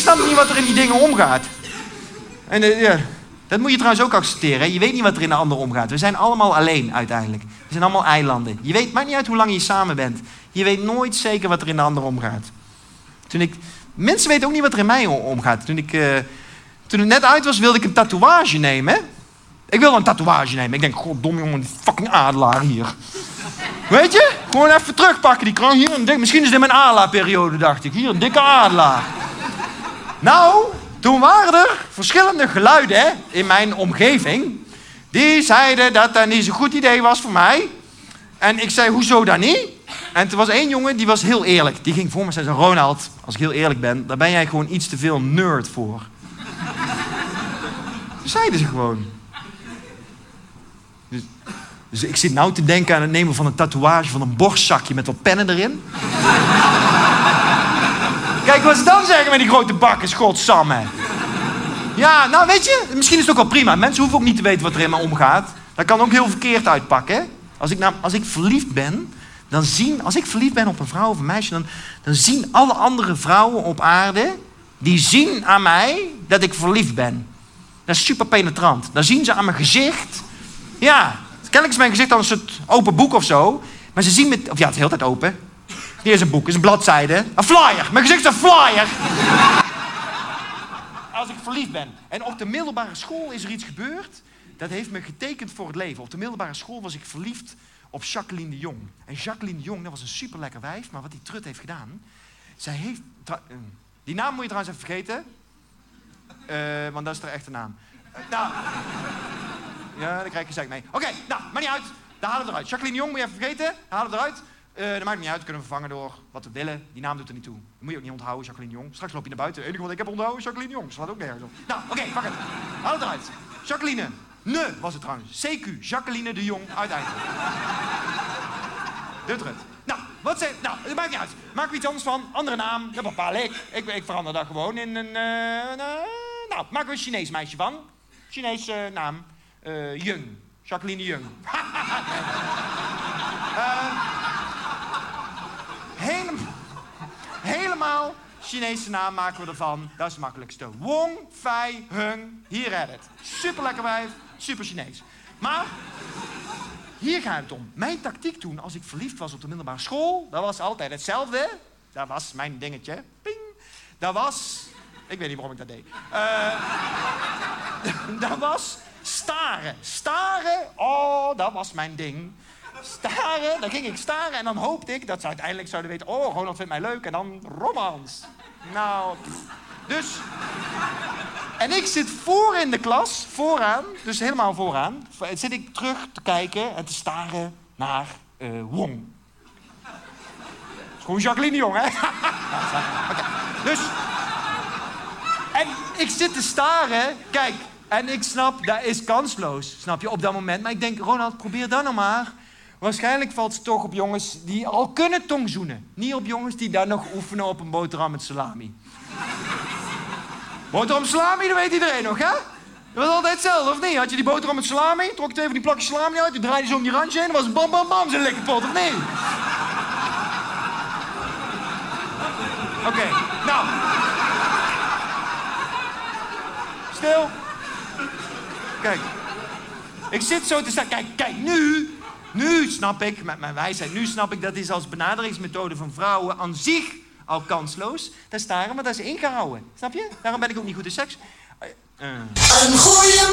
snap niet wat er in die dingen omgaat. En ja, dat moet je trouwens ook accepteren. Hè? Je weet niet wat er in de ander omgaat. We zijn allemaal alleen uiteindelijk. We zijn allemaal eilanden. Je weet, maakt niet uit hoe lang je samen bent. Je weet nooit zeker wat er in de ander omgaat. Mensen weten ook niet wat er in mij omgaat. Toen het net uit was, wilde ik een tatoeage nemen. Hè? Ik wilde een tatoeage nemen. Ik denk, goddomme jongen, die fucking adelaar hier. Weet je? Gewoon even terugpakken die krant. Hier, misschien is dit mijn adelaarperiode, dacht ik. Hier, een dikke adelaar. Nou, toen waren er verschillende geluiden hè, in mijn omgeving. Die zeiden dat dat niet zo'n goed idee was voor mij. En ik zei, hoezo dan niet? En er was één jongen, die was heel eerlijk. Die ging voor me en zei, Ronald, als ik heel eerlijk ben, daar ben jij gewoon iets te veel nerd voor. Dat zeiden ze gewoon. Dus ik zit nou te denken aan het nemen van een tatoeage van een borstzakje met wat pennen erin. Kijk wat ze dan zeggen met die grote bakken, godsamme. Ja, nou weet je, misschien is het ook wel prima. Mensen hoeven ook niet te weten wat er in me omgaat. Dat kan ook heel verkeerd uitpakken. Hè? Als ik verliefd ben, als ik verliefd ben op een vrouw of een meisje, dan zien alle andere vrouwen op aarde, die zien aan mij dat ik verliefd ben. Dat is super penetrant. Dan zien ze aan mijn gezicht. Ja, kennelijk is mijn gezicht dan een soort open boek of zo. Maar ze zien het is de hele tijd open. Hier is een boek, is een bladzijde. Een flyer. Mijn gezicht is een flyer. Als ik verliefd ben. En op de middelbare school is er iets gebeurd. Dat heeft me getekend voor het leven. Op de middelbare school was ik verliefd op Jacqueline de Jong. En Jacqueline de Jong, dat was een super lekker wijf. Maar wat die trut heeft gedaan. Zij heeft... die naam moet je trouwens even vergeten. Want dat is haar echte naam. Nou... Ja, daar krijg je zeker mee. Oké, nou, maakt niet uit. Daar halen we eruit. Jacqueline de Jong moet je even vergeten. Halen we eruit. Dat maakt niet uit. Kunnen we vervangen door wat we willen. Die naam doet er niet toe. Dat moet je ook niet onthouden, Jacqueline de Jong. Straks loop je naar buiten. Het enige wat ik heb onthouden is Jacqueline de Jong. Slaat ook nergens op. Nou, oké, pak het. Haal het eruit. Jacqueline. Ne was het trouwens. CQ. Jacqueline de Jong. Uiteindelijk. Doet het. Nou, dat maakt niet uit. Maak er iets anders van. Andere naam. Dat bepaal ik. Ik verander dat gewoon in een... nou, maak er een Chinees meisje van. Chinese naam. Jung. Jacqueline Jung. Helemaal Chinese naam maken we ervan. Dat is het makkelijkste. Wong Fei Hung. Hier heb het. Super lekker wijf. Super Chinees. Maar hier gaat het om. Mijn tactiek toen, als ik verliefd was op de middelbare school, dat was altijd hetzelfde. Dat was mijn dingetje. Ping. Dat was... Ik weet niet waarom ik dat deed. Dat was... Staren. Staren, oh, dat was mijn ding. Staren, dan ging ik staren en dan hoopte ik dat ze uiteindelijk zouden weten... Oh, Ronald vindt mij leuk en dan romans. Nou, dus... En ik zit voor in de klas, vooraan, dus helemaal vooraan... zit ik terug te kijken en te staren naar Wong. Dat is gewoon Jacqueline de Jong, hè? Okay. Dus... En ik zit te staren, kijk... En ik snap, dat is kansloos, snap je, op dat moment. Maar ik denk, Ronald, probeer dat nou maar. Waarschijnlijk valt het toch op jongens die al kunnen tongzoenen. Niet op jongens die daar nog oefenen op een boterham met salami. Boterham met salami, dat weet iedereen nog, hè? Dat was altijd hetzelfde, of niet? Had je die boterham met salami, trok je even die plakjes salami uit... die draaide je zo om die randje heen, dan was het bam, bam, bam, zo'n lekker pot, of niet? Oké, nou... Stil... Kijk, ik zit zo te staan. Kijk, nu snap ik, met mijn wijsheid, nu snap ik dat is als benaderingsmethode van vrouwen aan zich al kansloos. Dat staren, maar dat is ingehouden. Snap je? Daarom ben ik ook niet goed in seks. Een goeie